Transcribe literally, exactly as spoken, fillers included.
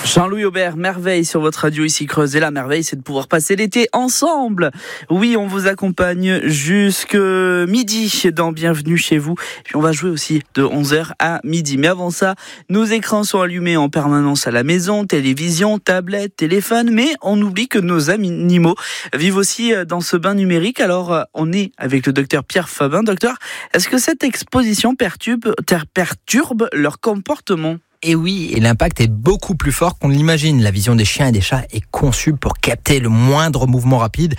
Jean-Louis Aubert, merveille sur votre radio ici Creuse. Et la merveille, c'est de pouvoir passer l'été ensemble. Oui, on vous accompagne jusque midi dans Bienvenue chez vous. Puis on va jouer aussi de onze heures à midi. Mais avant ça, nos écrans sont allumés en permanence à la maison, télévision, tablette, téléphone. Mais on oublie que nos animaux vivent aussi dans ce bain numérique. Alors, on est avec le docteur Pierre Fabin. Docteur, est-ce que cette exposition perturbe, perturbe leur comportement ? Et oui, et l'impact est beaucoup plus fort qu'on l'imagine. La vision des chiens et des chats est conçue pour capter le moindre mouvement rapide